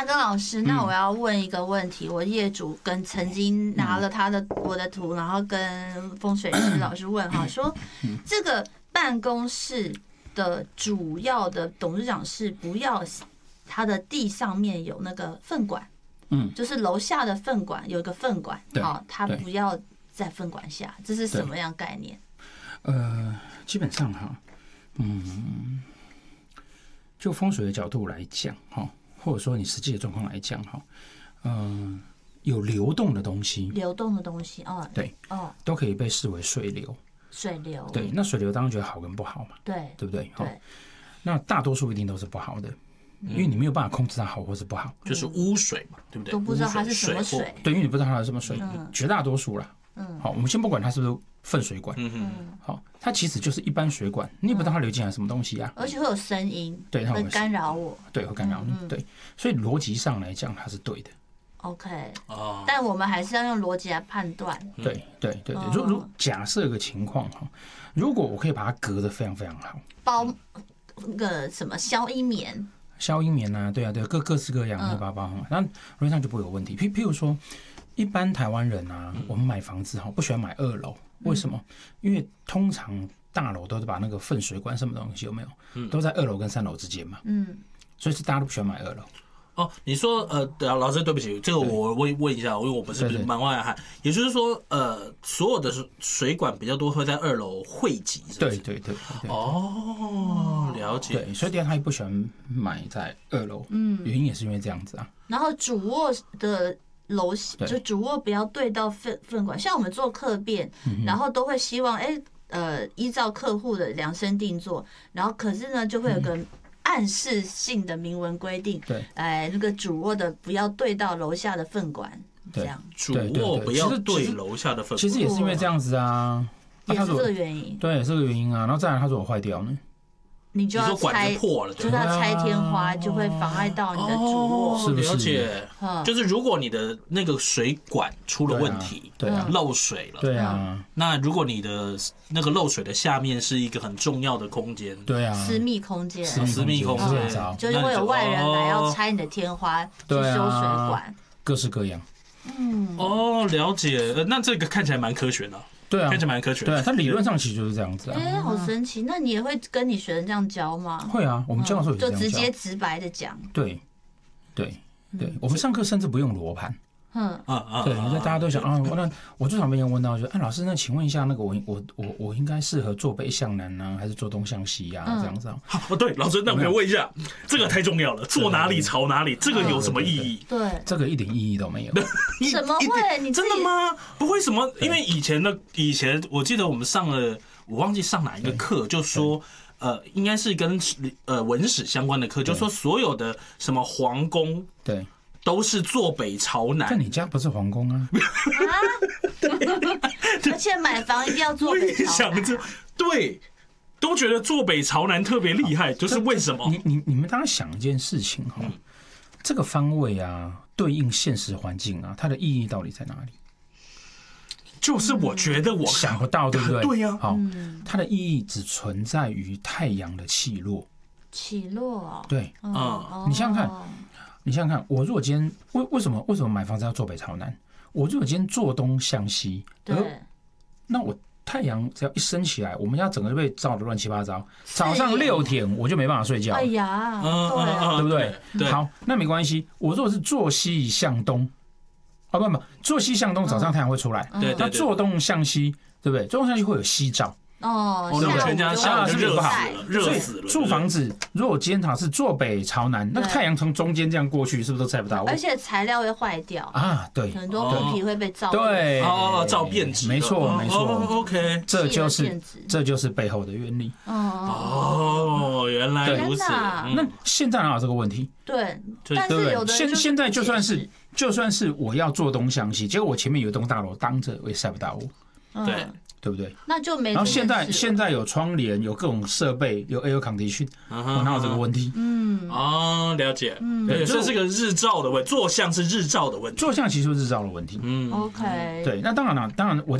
大根老师，那我要问一个问题，我业主曾经拿了我的图，然后跟风水师老师问哈，说这个办公室的主要的董事长是不要他的地上面有那个粪管，就是楼下的粪管有一个粪管，好，他不要在粪管下，这是什么样概念？ 基本上哈，就风水的角度来讲哈，或者说你实际的状况来讲哈，有流动的东西，哦，对，哦，都可以被视为水流。 水流， 对，那水流当然觉得好跟不好嘛， 对， 对不对？对，那大多数一定都是不好的，因为你没有办法控制它好或是不好， 就是污水嘛，对不对？ 都不知道它是什么水， 对，因为你不知道它是什么水，绝大多数啦。好，我们先不管它是不是粪水管，好，它其实就是一般水管，你也不知道它流进来什么东西啊， 而且会有声音， 对，它会干扰我， 对，会干扰你，对，所以逻辑上来讲它是对的。 OK， 但我们还是要用逻辑来判断。 对。如假设个情况哈，如果我可以把它隔得非常非常好， 包个什么消音棉啊，对啊，各式各样的包包，那逻辑上就不会有问题。譬如说，一般台湾人啊，我们买房子哈，不喜欢买2楼，为什么？因为通常大楼都是把那个粪水管什么东西有没有，都在2楼跟3楼之间嘛，所以是大家都不喜欢买2楼。 哦，你说老师，对不起，这个我问一下，因为我不是门外汉，也就是说，所有的水管比较多会在2楼汇集，是不是？对。哦，了解。 对，所以他也不喜欢买在2楼，原因也是因为这样子啊。 然后主卧的楼就主卧不要对到粪管，像我们做客变，然后都会希望依照客户的量身定做，然后可是呢就会有个暗示性的明文规定，对，那个主卧的不要对到楼下的粪管，这样。 主卧不要对楼下的粪管， 其实也是因为这样子啊， 也是这个原因。 对，也是这个原因啊。然后再来，他说我坏掉呢， 你就要拆，就要拆天花，就会妨碍到你的主卧， 是不是？ 了解，就是如果你的那个水管出了问题，对啊，漏水了， 对啊。 那如果你的那个漏水的下面是一个很重要的空间， 对啊， 私密空间， 就是会有外人来要拆你的天花，去修水管， 各式各样。 哦，了解。那这个看起来蛮科学的。 对啊， 看起来蛮科学的。 对，它理论上其实就是这样子啊。 好神奇！那你也会跟你学生这样教吗？ 会啊，我们教的时候也就直接直白的讲。 对，我们上课甚至不用罗盘。对，大家都想啊，那我最常被人问到，就老师，那请问一下，那个我应该适合坐北向南呢，还是坐东向西呀？这样子啊？ 对，老师，那我问一下，这个太重要了，坐哪里朝哪里，这个有什么意义？ 对， 这个一点意义都没有。 怎么会？你真的吗？不会什么？因为以前我记得我们上了，我忘记上哪一个课，就说。应该是跟文史相关的课，就说所有的什么皇宫，对，都是坐北朝南。 但你家不是皇宫啊？ 而且买房一定要坐北朝南。 对，都觉得坐北朝南特别厉害，就是为什么？ 你们大家想一件事情哈，这个方位啊，对应现实环境啊，它的意义到底在哪里？ 就是我觉得我想不到，对不对？ 对呀， 好，它的意义只存在于太阳的起落。 起落， 对，你想想看，我如果今天为什么买房子要坐北朝南？我如果今天坐东向西，对，那我太阳只要一升起来，我们家整个就被照得乱七八糟。早上6点我就没办法睡觉。 哎呀， 对不对？好，那没关系。我如果是坐西向东。不，坐西向东，早上太阳会出来。 对， 那坐东向西，对不对？坐东向西会有西照。 全家下午是不是不好？ 热死了。 住房子，如果今天它是坐北朝南，那个太阳从中间这样过去，是不是都晒不到？ 而且材料会坏掉啊， 对， 很多布皮会被照。 对， 照变质。 没错。 OK， 这就是背后的原理。 原来如此。 那现在哪有这个问题？ 对，但是有的现在就算是我要坐东向西，结果我前面有一栋大楼当着，我也晒不到我。对不对？ 那就没。 然后现在有窗帘，有各种设备，有 air condition， 哪有这个问题？ 了解。这是个日照的问题，坐向是日照的问题。 坐向其实是日照的问题。 OK。 对，那当然了，我